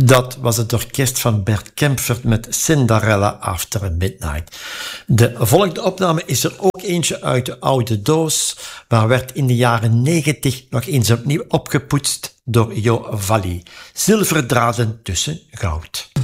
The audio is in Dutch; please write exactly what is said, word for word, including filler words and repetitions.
Dat was het orkest van Bert Kaempfert met Cinderella After Midnight. De volgende opname is er ook eentje uit de oude doos, maar werd in de jaren negentig nog eens opnieuw opgepoetst door Jo Valli. Zilverdraden tussen goud.